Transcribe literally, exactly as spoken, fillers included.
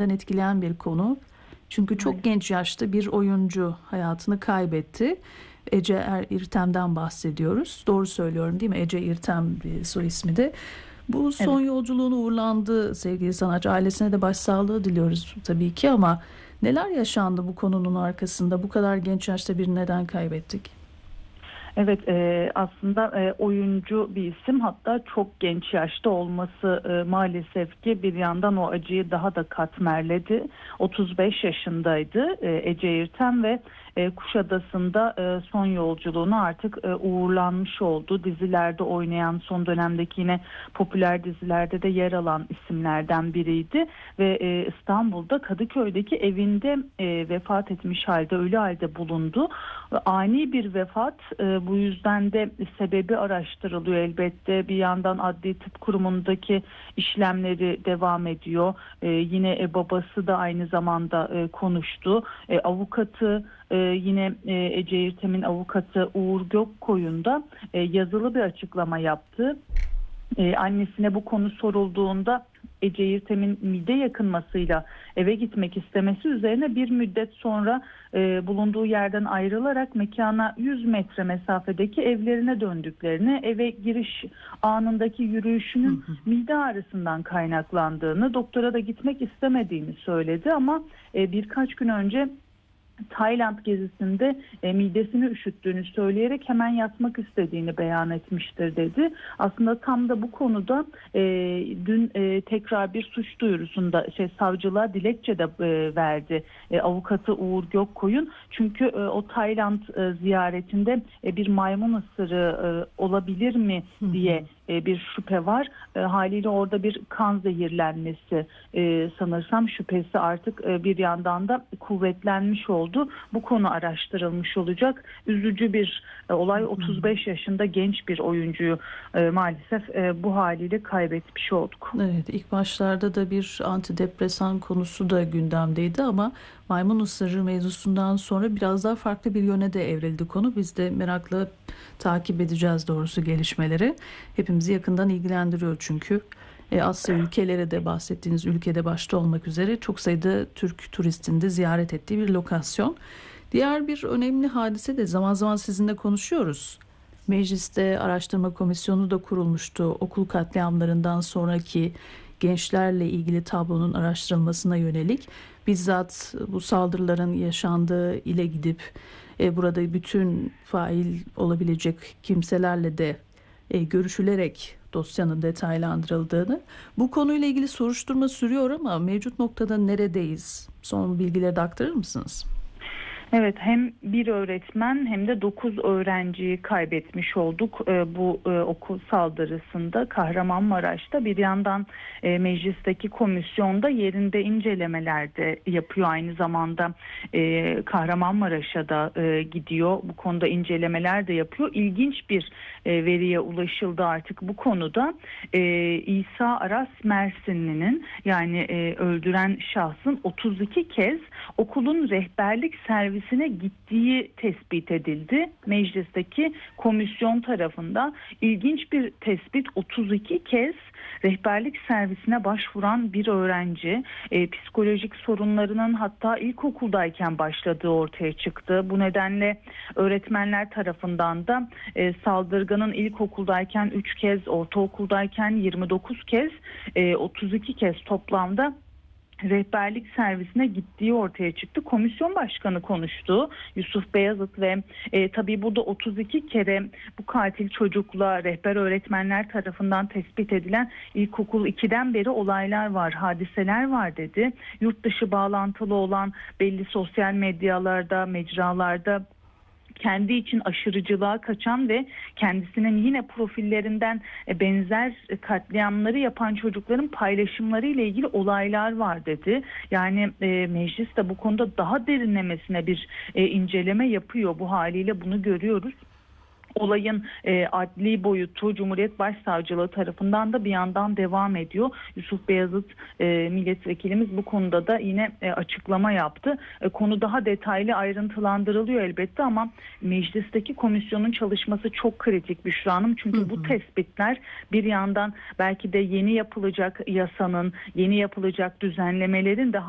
derinden etkileyen bir konu. Çünkü çok Evet. genç yaşta bir oyuncu hayatını kaybetti. Ece Er İrtem'den bahsediyoruz. Doğru söylüyorum değil mi? Ece İrtem bir soy ismi de. Bu son Evet. yolculuğunu uğurlandı sevgili sanatçı. Ailesine de başsağlığı diliyoruz tabii ki, ama neler yaşandı bu konunun arkasında? Bu kadar genç yaşta bir neden kaybettik? Evet, e, aslında e, oyuncu bir isim, hatta çok genç yaşta olması e, maalesef ki bir yandan o acıyı daha da katmerledi. otuz beş yaşındaydı e, Ece İrtem ve e, Kuşadası'nda e, son yolculuğunu artık e, uğurlanmış oldu. Dizilerde oynayan, son dönemdeki yine popüler dizilerde de yer alan isimlerden biriydi ve e, İstanbul'da Kadıköy'deki evinde e, vefat etmiş halde, ölü halde bulundu. Ani bir vefat. E, bu yüzden de sebebi araştırılıyor elbette. Bir yandan Adli Tıp Kurumu'ndaki işlemleri devam ediyor. E, yine e, babası da aynı zamanda e, konuştu. E, avukatı e, yine e, Ece İrtem'in avukatı Uğur Gökkoyun da e, yazılı bir açıklama yaptı. Ee, annesine bu konu sorulduğunda Ece İrtem'in mide yakınmasıyla eve gitmek istemesi üzerine bir müddet sonra e, bulunduğu yerden ayrılarak mekana yüz metre mesafedeki evlerine döndüklerini, eve giriş anındaki yürüyüşünün mide ağrısından kaynaklandığını, doktora da gitmek istemediğini söyledi, ama e, birkaç gün önce Tayland gezisinde e, midesini üşüttüğünü söyleyerek hemen yatmak istediğini beyan etmiştir dedi. Aslında tam da bu konuda e, dün e, tekrar bir suç duyurusunda şey savcılığa dilekçe de e, verdi e, avukatı Uğur Gökkoyun. Çünkü e, o Tayland e, ziyaretinde e, bir maymun ısırığı e, olabilir mi diye e, bir şüphe var. E, haliyle orada bir kan zehirlenmesi e, sanırsam şüphesi artık e, bir yandan da kuvvetlenmiş oldu. Bu konu araştırılmış olacak. Üzücü bir e, olay. otuz beş yaşında genç bir oyuncuyu e, maalesef e, bu haliyle kaybetmiş olduk. Evet, ilk başlarda da bir antidepresan konusu da gündemdeydi, ama maymun ısırığı mevzusundan sonra biraz daha farklı bir yöne de evrildi konu. Biz de merakla takip edeceğiz doğrusu gelişmeleri. Hepimizi yakından ilgilendiriyor çünkü. E, Asya ülkeleri de, bahsettiğiniz ülkede başta olmak üzere, çok sayıda Türk turistin de ziyaret ettiği bir lokasyon. Diğer bir önemli hadise de, zaman zaman sizinle konuşuyoruz. Mecliste araştırma komisyonu da kurulmuştu. Okul katliamlarından sonraki gençlerle ilgili tablonun araştırılmasına yönelik. Bizzat bu saldırıların yaşandığı ile gidip e, burada bütün fail olabilecek kimselerle de e, görüşülerek dosyanın detaylandırıldığını. Bu konuyla ilgili soruşturma sürüyor, ama mevcut noktada neredeyiz? Son bilgileri de aktarır mısınız? Evet, hem bir öğretmen hem de dokuz öğrenciyi kaybetmiş olduk e, bu e, okul saldırısında Kahramanmaraş'ta. Bir yandan e, meclisteki komisyonda yerinde incelemeler de yapıyor, aynı zamanda e, Kahramanmaraş'a da e, gidiyor, bu konuda incelemeler de yapıyor. İlginç bir e, veriye ulaşıldı artık bu konuda. e, İsa Aras Mersinli'nin, yani e, öldüren şahsın otuz iki kez okulun rehberlik servisi gittiği tespit edildi. Meclisteki komisyon tarafından ilginç bir tespit. otuz iki kez rehberlik servisine başvuran bir öğrenci e, psikolojik sorunlarının hatta ilkokuldayken başladığı ortaya çıktı. Bu nedenle öğretmenler tarafından da e, saldırganın ilkokuldayken üç kez, ortaokuldayken yirmi dokuz kez, e, otuz iki kez toplamda rehberlik servisine gittiği ortaya çıktı. Komisyon başkanı konuştu, Yusuf Beyazıt, ve e, tabii burada otuz iki kere bu katil çocukla rehber öğretmenler tarafından tespit edilen ilkokul ikiden beri olaylar var, hadiseler var dedi. Yurt dışı bağlantılı olan belli sosyal medyalarda, mecralarda kendi için aşırıcılığa kaçan ve kendisinin yine profillerinden benzer katliamları yapan çocukların paylaşımları ile ilgili olaylar var dedi. Yani e, meclis de bu konuda daha derinlemesine bir e, inceleme yapıyor. Bu haliyle bunu görüyoruz. Olayın e, adli boyutu Cumhuriyet Başsavcılığı tarafından da bir yandan devam ediyor. Yusuf Beyazıt e, milletvekilimiz bu konuda da yine e, açıklama yaptı. E, konu daha detaylı ayrıntılandırılıyor elbette, ama meclisteki komisyonun çalışması çok kritik Büşra Hanım. Çünkü hı hı. bu tespitler bir yandan belki de yeni yapılacak yasanın, yeni yapılacak düzenlemelerin de